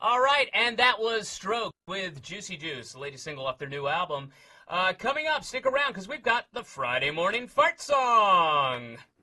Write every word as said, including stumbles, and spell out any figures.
All right, and that was Stroke with Juicy Juice, the latest single off their new album. Uh, coming up, stick around because we've got the Friday Morning Fart Song.